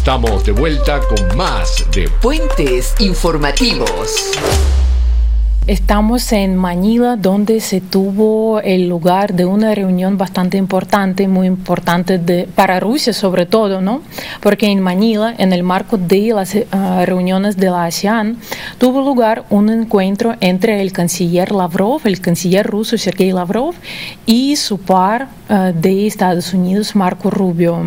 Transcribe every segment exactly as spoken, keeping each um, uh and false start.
estamos de vuelta con más de Puentes Informativos. Estamos en Manila, donde se tuvo el lugar de una reunión bastante importante, muy importante de, para Rusia sobre todo, ¿no? Porque en Manila, en el marco de las uh, reuniones de la ASEAN, tuvo lugar un encuentro entre el canciller Lavrov, el canciller ruso Sergei Lavrov, y su par uh, de Estados Unidos, Marco Rubio.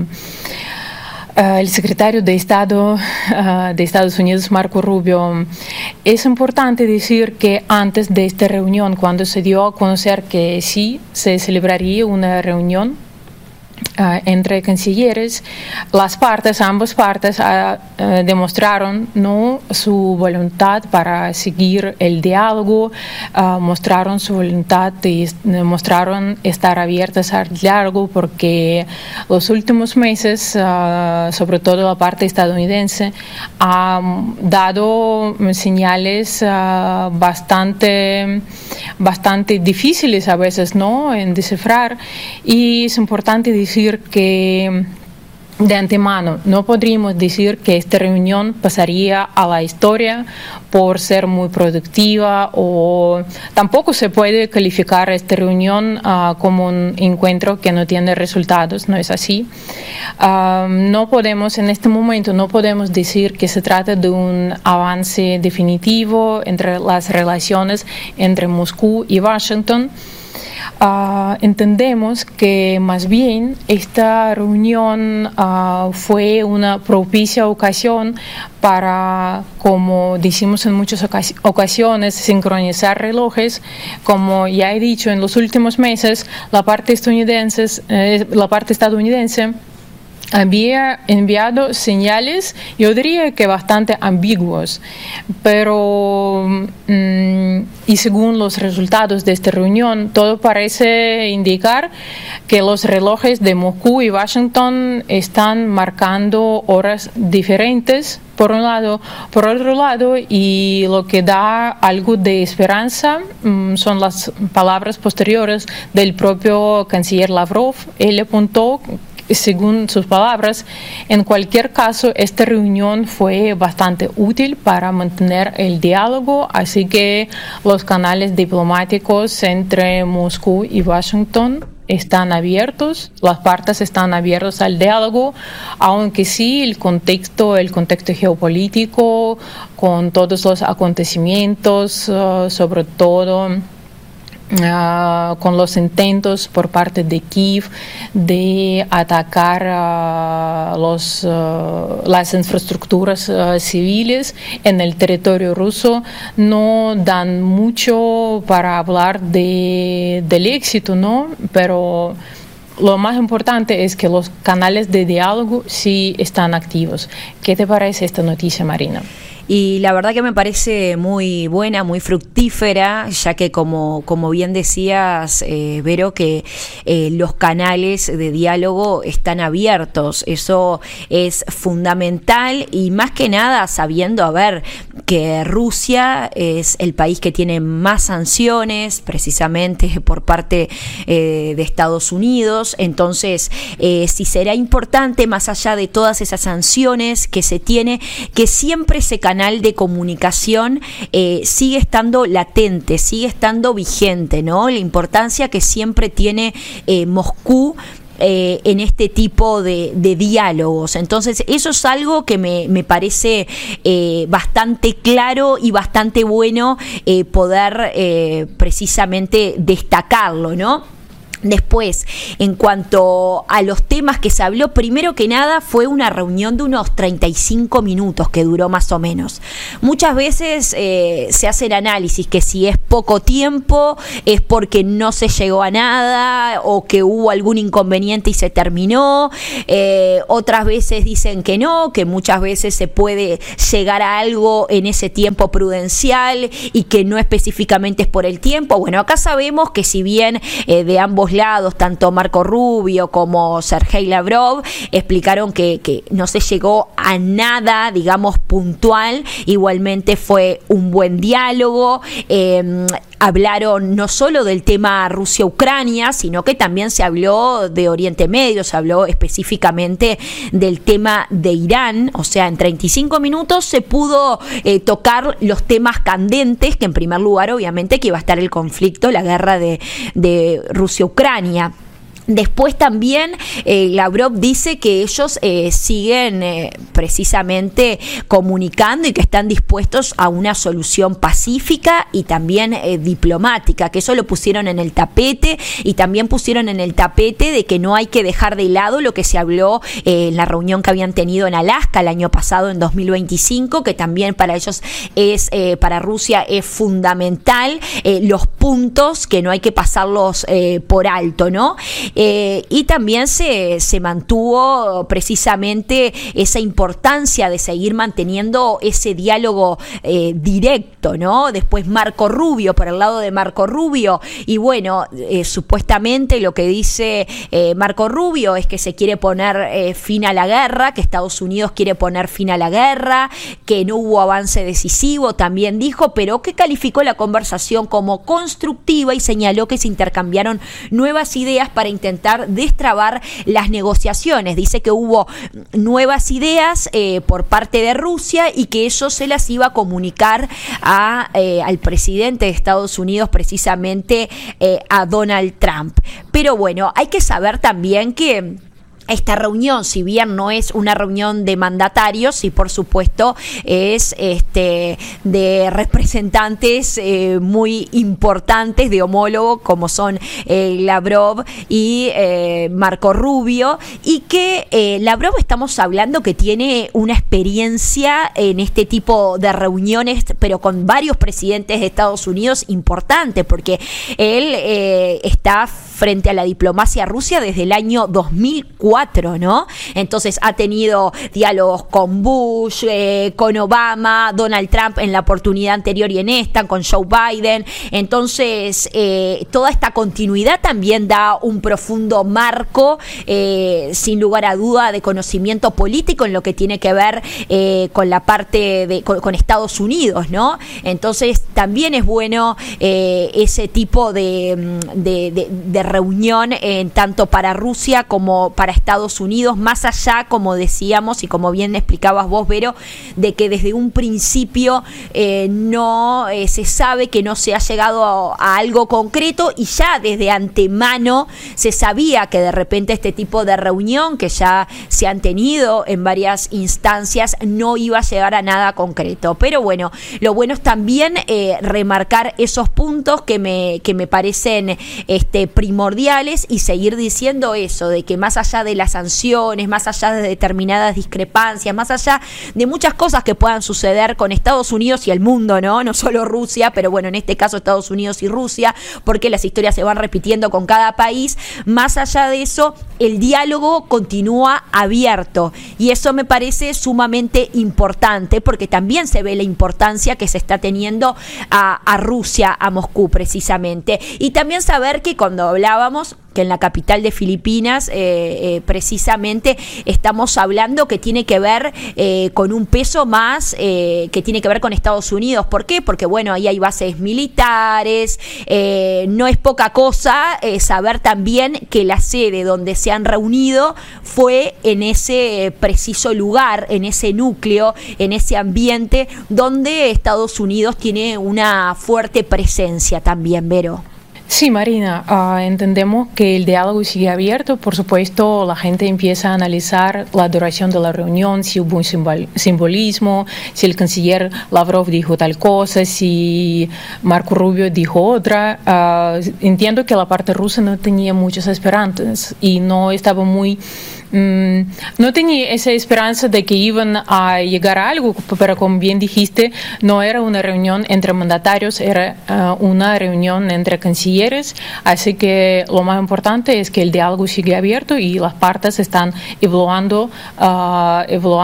Uh, el secretario de Estado uh, de Estados Unidos, Marco Rubio. Es importante decir que antes de esta reunión, cuando se dio a conocer que sí se celebraría una reunión Uh, entre cancilleres, las partes, ambas partes uh, uh, demostraron ¿no? su voluntad para seguir el diálogo, uh, mostraron su voluntad y mostraron estar abiertas al diálogo, porque los últimos meses, uh, sobre todo la parte estadounidense, ha dado señales uh, bastante, bastante difíciles a veces, ¿no? en descifrar, y es importante decir que de antemano no podríamos decir que esta reunión pasaría a la historia por ser muy productiva, o tampoco se puede calificar esta reunión uh, como un encuentro que no tiene resultados, no es así. Uh, no podemos, en este momento, no podemos decir que se trata de un avance definitivo entre las relaciones entre Moscú y Washington. Uh, entendemos que más bien esta reunión uh, fue una propicia ocasión para, como decimos en muchas ocas- ocasiones, sincronizar relojes. Como ya he dicho, en los últimos meses la parte estadounidense, eh, la parte estadounidense había enviado señales, yo diría que bastante ambiguos, pero mm, y según los resultados de esta reunión, todo parece indicar que los relojes de Moscú y Washington están marcando horas diferentes, por un lado. Por otro lado, y lo que da algo de esperanza mm, son las palabras posteriores del propio canciller Lavrov. Él apuntó, según sus palabras, en cualquier caso, esta reunión fue bastante útil para mantener el diálogo, así que los canales diplomáticos entre Moscú y Washington están abiertos, las partes están abiertas al diálogo, aunque sí el contexto, el contexto geopolítico, con todos los acontecimientos, uh, sobre todo Uh, con los intentos por parte de Kiev de atacar uh, los, uh, las infraestructuras uh, civiles en el territorio ruso, no dan mucho para hablar de, del éxito, ¿no? Pero lo más importante es que los canales de diálogo sí están activos. ¿Qué te parece esta noticia, Marina? Y la verdad que me parece muy buena, muy fructífera, ya que como, como bien decías, eh, Vero, que eh, los canales de diálogo están abiertos. Eso es fundamental, y más que nada sabiendo, a ver, que Rusia es el país que tiene más sanciones, precisamente por parte eh, de Estados Unidos. Entonces, eh, sí será importante, más allá de todas esas sanciones que se tiene, que siempre se canalice canal de comunicación eh, sigue estando latente, sigue estando vigente, ¿no? La importancia que siempre tiene eh, Moscú Eh, en este tipo de, de diálogos. Entonces eso es algo que me, me parece eh, bastante claro y bastante bueno eh, poder eh, precisamente destacarlo, ¿no? Después, en cuanto a los temas que se habló, primero que nada fue una reunión de unos treinta y cinco minutos que duró más o menos. Muchas veces eh, se hacen análisis que si es poco tiempo es porque no se llegó a nada o que hubo algún inconveniente y se terminó. Eh, otras veces dicen que no, que muchas veces se puede llegar a algo en ese tiempo prudencial y que no específicamente es por el tiempo. Bueno, acá sabemos que si bien eh, de ambos lados, tanto Marco Rubio como Sergei Lavrov explicaron que, que no se llegó a nada, digamos, puntual. Igualmente fue un buen diálogo. Eh, hablaron no solo del tema Rusia-Ucrania, sino que también se habló de Oriente Medio, se habló específicamente del tema de Irán. O sea, en treinta y cinco minutos se pudo eh, tocar los temas candentes, que en primer lugar obviamente que iba a estar el conflicto, la guerra de, de Rusia-Ucrania. Después también eh, Lavrov dice que ellos eh, siguen eh, precisamente comunicando y que están dispuestos a una solución pacífica y también eh, diplomática, que eso lo pusieron en el tapete, y también pusieron en el tapete de que no hay que dejar de lado lo que se habló eh, en la reunión que habían tenido en Alaska el año pasado, en dos mil veinticinco, que también para ellos es, eh, para Rusia es fundamental, eh, los puntos que no hay que pasarlos eh, por alto, ¿no? Eh, y también se, se mantuvo precisamente esa importancia de seguir manteniendo ese diálogo eh, directo, ¿no? Después Marco Rubio, por el lado de Marco Rubio, y bueno, eh, supuestamente lo que dice eh, Marco Rubio es que se quiere poner eh, fin a la guerra, que Estados Unidos quiere poner fin a la guerra, que no hubo avance decisivo, también dijo, pero que calificó la conversación como constructiva y señaló que se intercambiaron nuevas ideas para intentar intentar destrabar las negociaciones. Dice que hubo nuevas ideas eh, por parte de Rusia y que eso se las iba a comunicar a, eh, al presidente de Estados Unidos, precisamente eh, a Donald Trump. Pero bueno, hay que saber también que esta reunión, si bien no es una reunión de mandatarios, y por supuesto es este de representantes eh, muy importantes, de homólogos, como son eh, Lavrov y eh, Marco Rubio, y que eh, Lavrov estamos hablando que tiene una experiencia en este tipo de reuniones, pero con varios presidentes de Estados Unidos importante, porque él eh, está frente a la diplomacia rusa desde el año dos mil cuatro, ¿no? Entonces ha tenido diálogos con Bush, eh, con Obama, Donald Trump en la oportunidad anterior y en esta, con Joe Biden. Entonces, eh, toda esta continuidad también da un profundo marco, eh, sin lugar a duda, de conocimiento político en lo que tiene que ver eh, con la parte de con, con Estados Unidos, ¿no? Entonces, también es bueno eh, ese tipo de, de, de, de reunión, eh, tanto para Rusia como para Estados Unidos, más allá, como decíamos y como bien explicabas vos, Vero, de que desde un principio eh, no eh, se sabe que no se ha llegado a, a algo concreto, y ya desde antemano se sabía que de repente este tipo de reunión, que ya se han tenido en varias instancias, no iba a llegar a nada concreto. Pero bueno, lo bueno es también eh, remarcar esos puntos que me, que me parecen este, primordiales, y seguir diciendo eso, de que más allá de las sanciones, más allá de determinadas discrepancias, más allá de muchas cosas que puedan suceder con Estados Unidos y el mundo, ¿no? No solo Rusia, pero bueno, en este caso Estados Unidos y Rusia, porque las historias se van repitiendo con cada país. Más allá de eso, el diálogo continúa abierto, y eso me parece sumamente importante, porque también se ve la importancia que se está teniendo a, a Rusia, a Moscú precisamente. Y también saber que cuando hablábamos que en la capital de Filipinas, eh, eh, precisamente estamos hablando que tiene que ver eh, con un peso más eh, que tiene que ver con Estados Unidos. ¿Por qué? Porque bueno, ahí hay bases militares, eh, no es poca cosa eh, saber también que la sede donde se han reunido fue en ese preciso lugar, en ese núcleo, en ese ambiente donde Estados Unidos tiene una fuerte presencia también, Vero. Sí, Marina, uh, entendemos que el diálogo sigue abierto. Por supuesto, la gente empieza a analizar la duración de la reunión, si hubo un simbol- simbolismo, si el canciller Lavrov dijo tal cosa, si Marco Rubio dijo otra. Uh, entiendo que la parte rusa no tenía muchas esperanzas y no estaba muy... Mm, no tenía esa esperanza de que iban a llegar a algo, pero como bien dijiste, no era una reunión entre mandatarios, era uh, una reunión entre cancilleres, así que lo más importante es que el diálogo sigue abierto y las partes están evaluando, uh,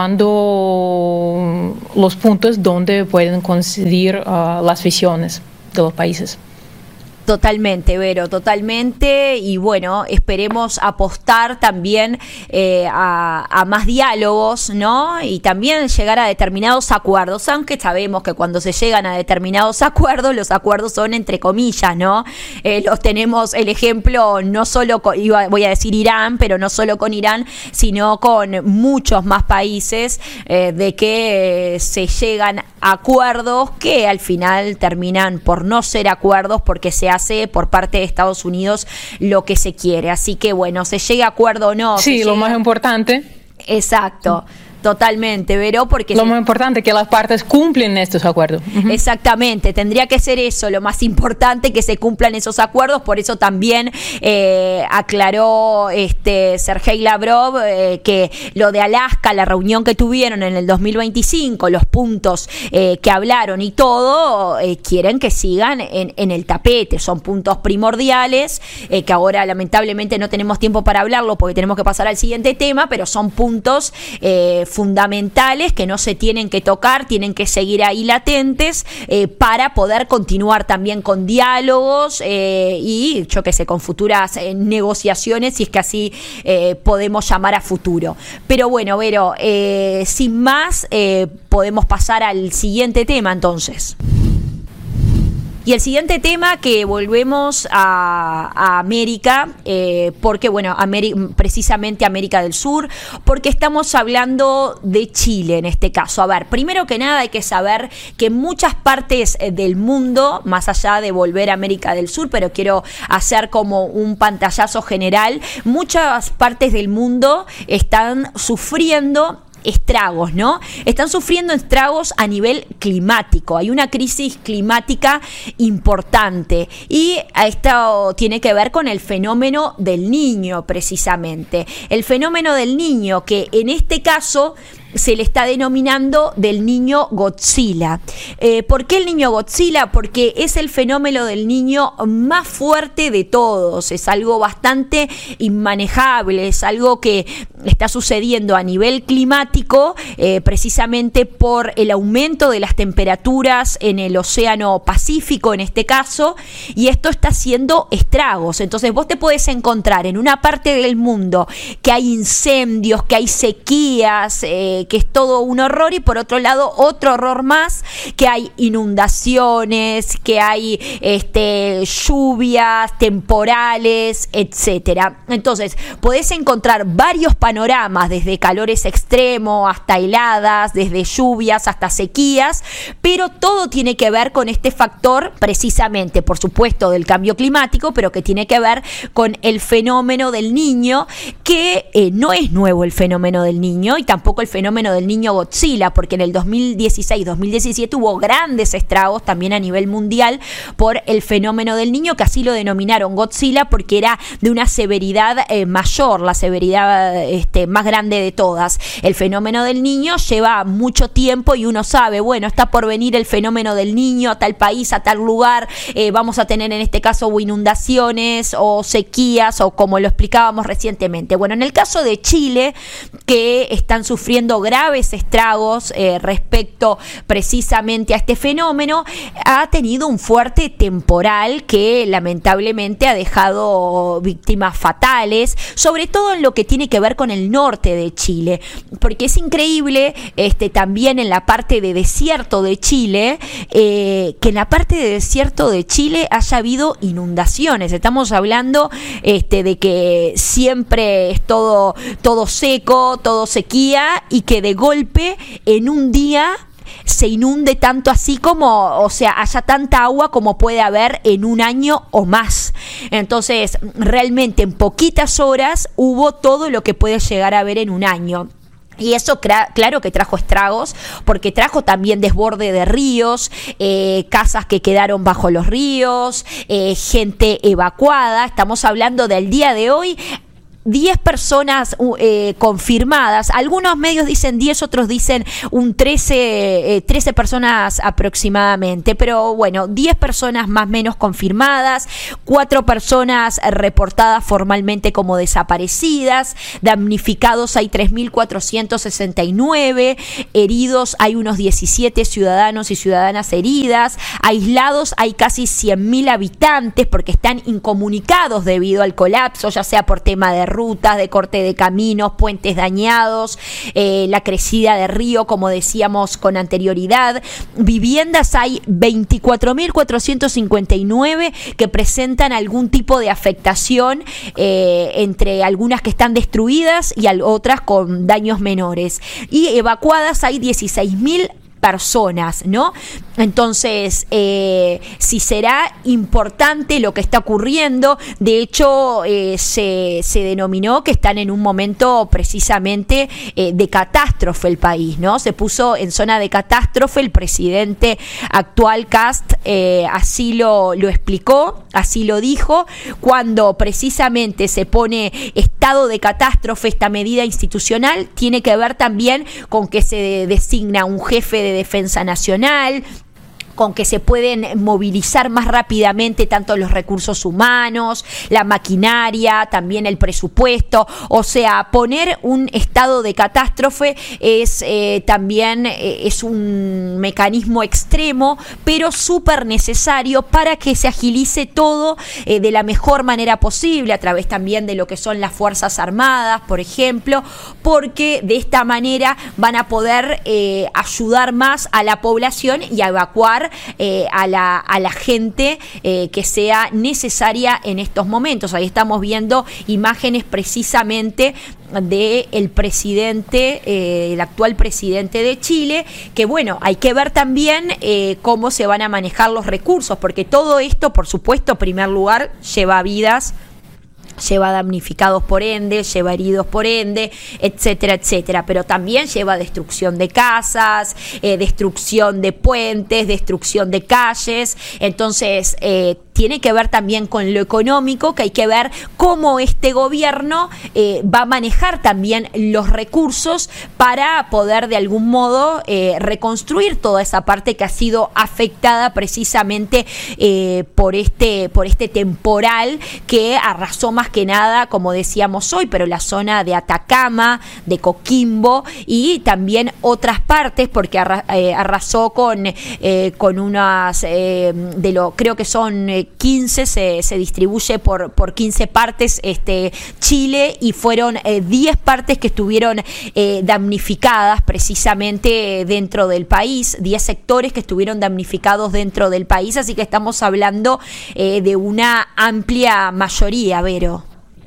evaluando los puntos donde pueden coincidir uh, las visiones de los países. Totalmente, Vero, totalmente, y bueno, esperemos apostar también eh, a, a más diálogos, ¿no? Y también llegar a determinados acuerdos, aunque sabemos que cuando se llegan a determinados acuerdos, los acuerdos son entre comillas, ¿no? Eh, los tenemos el ejemplo, no solo con, iba, voy a decir Irán, pero no solo con Irán, sino con muchos más países, eh, de que eh, se llegan a acuerdos que al final terminan por no ser acuerdos porque se hace por parte de Estados Unidos lo que se quiere. Así que bueno, se llegue a acuerdo o no. Sí, lo llega... más importante. Exacto. Totalmente, Vero, porque... Lo más importante es que las partes cumplen estos acuerdos. Uh-huh. Exactamente, tendría que ser eso, lo más importante, que se cumplan esos acuerdos. Por eso también eh, aclaró este Sergei Lavrov eh, que lo de Alaska, la reunión que tuvieron en el dos mil veinticinco, los puntos eh, que hablaron y todo, eh, quieren que sigan en, en el tapete. Son puntos primordiales, eh, que ahora lamentablemente no tenemos tiempo para hablarlo porque tenemos que pasar al siguiente tema, pero son puntos eh, fundamentales que no se tienen que tocar, tienen que seguir ahí latentes eh, para poder continuar también con diálogos eh, y yo que sé, con futuras eh, negociaciones, si es que así eh, podemos llamar a futuro. Pero bueno, Vero, eh, sin más, eh, podemos pasar al siguiente tema entonces. Y el siguiente tema, que volvemos a, a América, eh, porque bueno, Ameri- precisamente América del Sur, porque estamos hablando de Chile en este caso. A ver, primero que nada hay que saber que en muchas partes del mundo, más allá de volver a América del Sur, pero quiero hacer como un pantallazo general, muchas partes del mundo están sufriendo estragos, ¿no? Están sufriendo estragos a nivel climático. Hay una crisis climática importante y esto tiene que ver con el fenómeno del Niño, precisamente. El fenómeno del Niño, que en este caso se le está denominando del niño Godzilla. Eh, ¿Por qué el niño Godzilla? Porque es el fenómeno del niño más fuerte de todos. Es algo bastante inmanejable, es algo que está sucediendo a nivel climático, eh, precisamente por el aumento de las temperaturas en el Océano Pacífico, en este caso, y esto está haciendo estragos. Entonces vos te podés encontrar en una parte del mundo que hay incendios, que hay sequías, eh, que es todo un horror, y por otro lado otro horror más, que hay inundaciones, que hay este, lluvias temporales, etcétera. Entonces podés encontrar varios panoramas, desde calores extremos hasta heladas, desde lluvias hasta sequías, pero todo tiene que ver con este factor, precisamente, por supuesto, del cambio climático, pero que tiene que ver con el fenómeno del Niño, que eh, no es nuevo el fenómeno del Niño, y tampoco el fenómeno del niño Godzilla, porque en el dos mil dieciséis dos mil diecisiete hubo grandes estragos también a nivel mundial por el fenómeno del Niño, que así lo denominaron Godzilla porque era de una severidad eh, mayor, la severidad este, más grande de todas. El fenómeno del Niño lleva mucho tiempo y uno sabe, bueno, está por venir el fenómeno del Niño a tal país, a tal lugar, eh, vamos a tener en este caso o inundaciones o sequías, o como lo explicábamos recientemente. Bueno, en el caso de Chile, que están sufriendo graves estragos eh, respecto precisamente a este fenómeno, ha tenido un fuerte temporal que lamentablemente ha dejado víctimas fatales, sobre todo en lo que tiene que ver con el norte de Chile, porque es increíble este, también en la parte de desierto de Chile, eh, que en la parte de desierto de Chile haya habido inundaciones. Estamos hablando este, de que siempre es todo, todo seco, todo sequía, y que de golpe en un día se inunde tanto así como, o sea, haya tanta agua como puede haber en un año o más. Entonces, realmente en poquitas horas hubo todo lo que puede llegar a haber en un año. Y eso cra- claro que trajo estragos, porque trajo también desborde de ríos, eh, casas que quedaron bajo los ríos, eh, gente evacuada. Estamos hablando del día de hoy. diez personas eh, confirmadas. Algunos medios dicen diez, otros dicen un trece, eh, trece personas aproximadamente, pero bueno, diez personas más o menos confirmadas, cuatro personas reportadas formalmente como desaparecidas, damnificados hay tres mil cuatrocientos sesenta y nueve, heridos hay unos diecisiete ciudadanos y ciudadanas heridas, aislados hay casi cien mil habitantes porque están incomunicados debido al colapso, ya sea por tema de rutas, de corte de caminos, puentes dañados, eh, la crecida de río, como decíamos con anterioridad. Viviendas hay veinticuatro mil cuatrocientos cincuenta y nueve que presentan algún tipo de afectación, eh, entre algunas que están destruidas y otras con daños menores. Y evacuadas hay dieciséis mil personas, ¿no? Entonces, eh, si será importante lo que está ocurriendo, de hecho, eh, se, se denominó que están en un momento precisamente eh, de catástrofe el país, ¿no? Se puso en zona de catástrofe, el presidente actual Kast eh, así lo, lo explicó, así lo dijo, cuando precisamente se pone estado de catástrofe, esta medida institucional tiene que ver también con que se designa un jefe de Defensa Nacional, con que se pueden movilizar más rápidamente tanto los recursos humanos, la maquinaria, también el presupuesto. O sea, poner un estado de catástrofe es eh, también eh, es un mecanismo extremo, pero súper necesario para que se agilice todo eh, de la mejor manera posible, a través también de lo que son las Fuerzas Armadas, por ejemplo, porque de esta manera van a poder eh, ayudar más a la población y a evacuar Eh, a, la, a la gente eh, que sea necesaria en estos momentos. Ahí estamos viendo imágenes precisamente de el presidente, eh, el actual presidente de Chile, que bueno, hay que ver también eh, cómo se van a manejar los recursos, porque todo esto, por supuesto, en primer lugar, lleva vidas, lleva damnificados por ende, lleva heridos por ende, etcétera, etcétera, pero también lleva destrucción de casas, eh, destrucción de puentes, destrucción de calles. Entonces eh, tiene que ver también con lo económico, que hay que ver cómo este gobierno eh, va a manejar también los recursos para poder de algún modo eh, reconstruir toda esa parte que ha sido afectada precisamente eh, por este, por este temporal que arrasó más que nada, como decíamos hoy, pero la zona de Atacama, de Coquimbo y también otras partes, porque arra, eh, arrasó con, eh, con unas, eh, de lo creo que son eh, quince, se, se distribuye por, por quince partes este Chile, y fueron eh, diez partes que estuvieron eh, damnificadas precisamente dentro del país, diez sectores que estuvieron damnificados dentro del país, así que estamos hablando eh, de una amplia mayoría, Vero.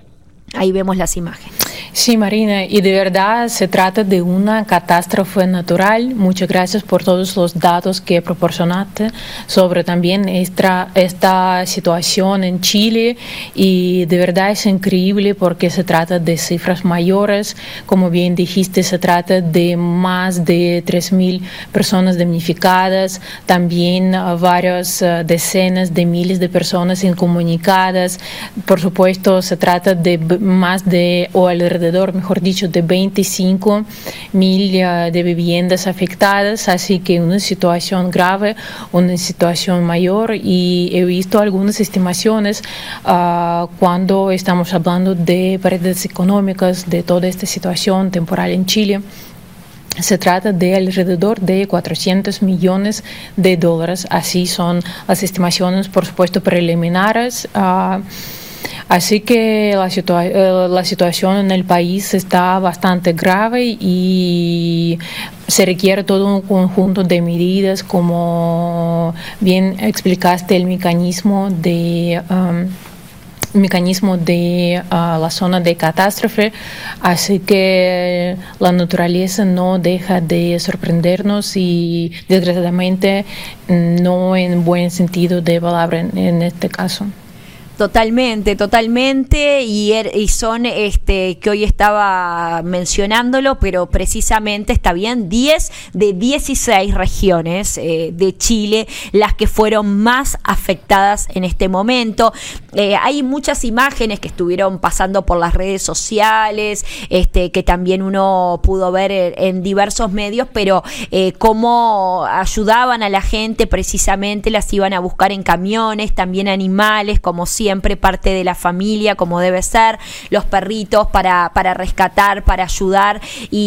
Ahí vemos las imágenes. Sí, Marina, y de verdad se trata de una catástrofe natural. Muchas gracias por todos los datos que proporcionaste sobre también esta, esta situación en Chile, y de verdad es increíble porque se trata de cifras mayores. Como bien dijiste, se trata de más de tres mil personas damnificadas, también uh, varias uh, decenas de miles de personas incomunicadas. Por supuesto, se trata de más de o alrededor mejor dicho, de veinticinco mil uh, de viviendas afectadas, así que una situación grave, una situación mayor, y he visto algunas estimaciones uh, cuando estamos hablando de pérdidas económicas de toda esta situación temporal en Chile. Se trata de alrededor de cuatrocientos millones de dólares, así son las estimaciones, por supuesto, preliminares. Uh, Así que la, situa- la situación en el país está bastante grave y se requiere todo un conjunto de medidas, como bien explicaste, el mecanismo de... Um, mecanismo de uh, la zona de catástrofe, así que la naturaleza no deja de sorprendernos y desgraciadamente no en buen sentido de palabra en, en este caso. Totalmente, totalmente, y, er, y son, este, que hoy estaba mencionándolo, pero precisamente está bien, diez de dieciséis regiones eh, de Chile las que fueron más afectadas en este momento. Eh, hay muchas imágenes que estuvieron pasando por las redes sociales, este, que también uno pudo ver en, en diversos medios, pero eh, cómo ayudaban a la gente, precisamente las iban a buscar en camiones, también animales, como siempre. Siempre parte de la familia, como debe ser, los perritos para, para rescatar, para ayudar,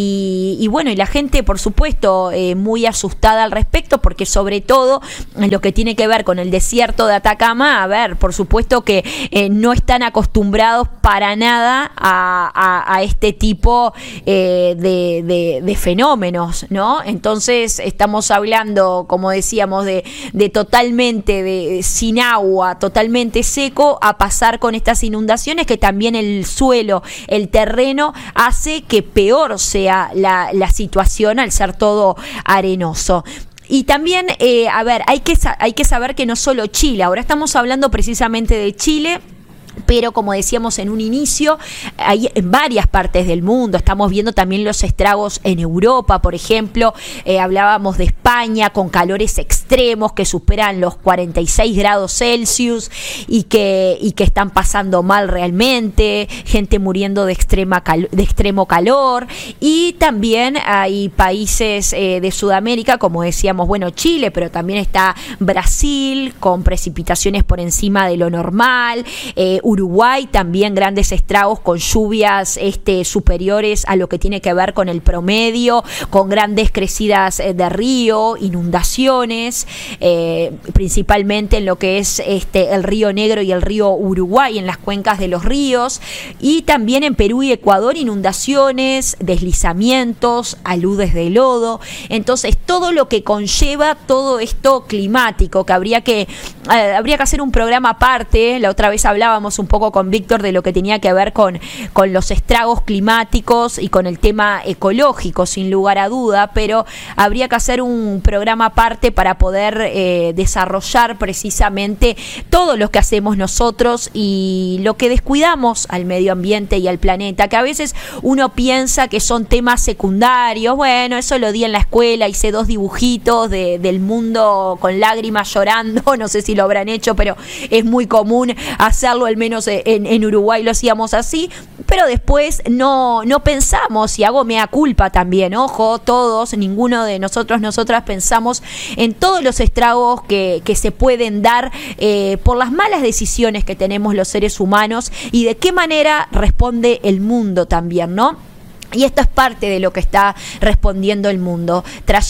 y, y bueno, y la gente, por supuesto, eh, muy asustada al respecto, porque sobre todo en lo que tiene que ver con el desierto de Atacama, a ver, por supuesto que eh, no están acostumbrados para nada a, a, a este tipo eh, de, de, de fenómenos, ¿no? Entonces estamos hablando, como decíamos, de, de totalmente de, sin agua, totalmente seco, a pasar con estas inundaciones, que también el suelo, el terreno, hace que peor sea la, la situación al ser todo arenoso. Y también, eh, a ver, hay que, hay que saber que no solo Chile, ahora estamos hablando precisamente de Chile, pero como decíamos en un inicio, hay en varias partes del mundo. Estamos viendo también los estragos en Europa, por ejemplo, eh, hablábamos de España con calores extremos que superan los cuarenta y seis grados Celsius y que, y que están pasando mal realmente, gente muriendo de, extrema cal- de extremo calor, y también hay países eh, de Sudamérica, como decíamos, bueno, Chile, pero también está Brasil con precipitaciones por encima de lo normal, eh, Uruguay también grandes estragos con lluvias este, superiores a lo que tiene que ver con el promedio, con grandes crecidas eh, de río, inundaciones, eh, principalmente en lo que es este, el río Negro y el río Uruguay, en las cuencas de los ríos, y también en Perú y Ecuador inundaciones, deslizamientos, aludes de lodo. Entonces todo lo que conlleva todo esto climático, que habría que, eh, habría que hacer un programa aparte. La otra vez hablábamos un poco con Víctor de lo que tenía que ver con, con los estragos climáticos y con el tema ecológico, sin lugar a duda, pero habría que hacer un programa aparte para poder eh, desarrollar precisamente todo lo que hacemos nosotros y lo que descuidamos al medio ambiente y al planeta, que a veces uno piensa que son temas secundarios. Bueno, eso lo di en la escuela, hice dos dibujitos de, del mundo con lágrimas llorando, no sé si lo habrán hecho, pero es muy común hacerlo, al menos en, en Uruguay lo hacíamos así, pero después no, no pensamos, y hago mea culpa también, ojo, todos, ninguno de nosotros, nosotras pensamos en todos los estragos que, que se pueden dar eh, por las malas decisiones que tenemos los seres humanos y de qué manera responde el mundo también, ¿no? Y esto es parte de lo que está respondiendo el mundo,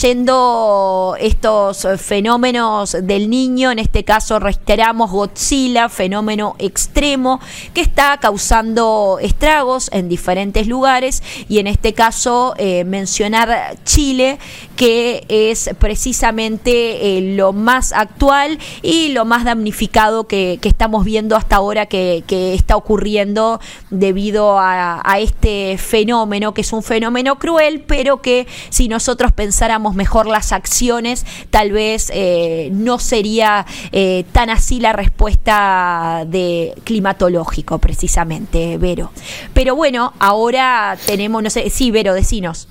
trayendo estos fenómenos del Niño, en este caso reiteramos Godzilla, fenómeno extremo que está causando estragos en diferentes lugares, y en este caso eh, mencionar Chile, que es precisamente eh, lo más actual y lo más damnificado que, que estamos viendo hasta ahora que, que está ocurriendo debido a, a este fenómeno, que es un fenómeno cruel, pero que si nosotros pensáramos mejor las acciones, tal vez eh, no sería eh, tan así la respuesta de climatológico, precisamente, Vero. Pero bueno, ahora tenemos, no sé, sí, Vero, decinos.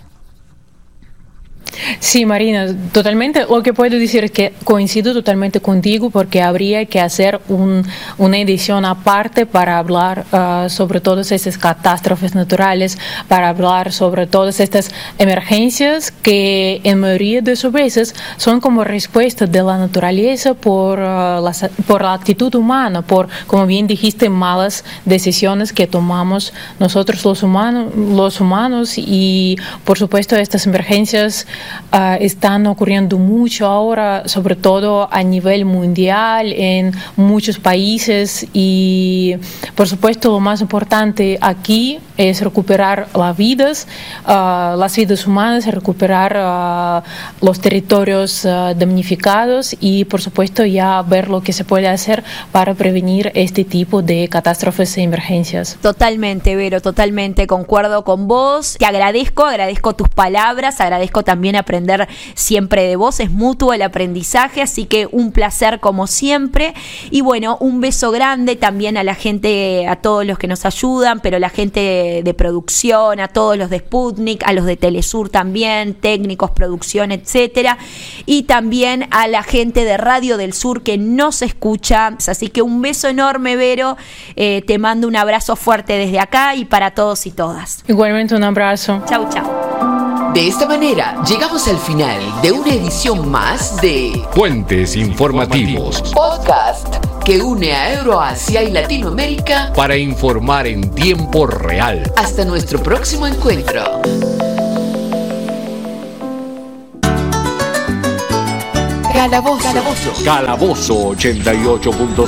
Sí, Marina, totalmente. Lo que puedo decir es que coincido totalmente contigo, porque habría que hacer un, una edición aparte para hablar uh, sobre todas estas catástrofes naturales, para hablar sobre todas estas emergencias que en mayoría de sus veces son como respuesta de la naturaleza por, uh, la, por la actitud humana, por, como bien dijiste, malas decisiones que tomamos nosotros los humanos, los humanos y por supuesto estas emergencias Uh, están ocurriendo mucho ahora, sobre todo a nivel mundial, en muchos países, y por supuesto lo más importante aquí es recuperar las vidas, uh, las vidas humanas, recuperar uh, los territorios uh, damnificados y por supuesto ya ver lo que se puede hacer para prevenir este tipo de catástrofes e emergencias. Totalmente, Vero, totalmente concuerdo con vos. Te agradezco, agradezco tus palabras, agradezco también también aprender siempre de vos, es mutuo el aprendizaje, así que un placer como siempre. Y bueno, un beso grande también a la gente, a todos los que nos ayudan, pero la gente de producción, a todos los de Sputnik, a los de Telesur también, técnicos, producción, etcétera, y también a la gente de Radio del Sur que nos escucha. Así que un beso enorme, Vero, eh, te mando un abrazo fuerte desde acá y para todos y todas. Igualmente un abrazo. Chau, chau. De esta manera llegamos al final de una edición más de Puentes Informativos, podcast que une a Euroasia y Latinoamérica para informar en tiempo real. Hasta nuestro próximo encuentro. Calabozo. Calabozo ochenta y ocho punto